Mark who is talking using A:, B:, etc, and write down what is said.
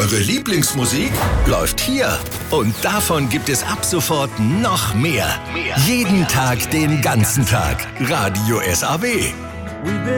A: Eure Lieblingsmusik läuft hier. Und davon gibt es ab sofort noch mehr. Jeden Tag, den ganzen Tag. Radio SAW.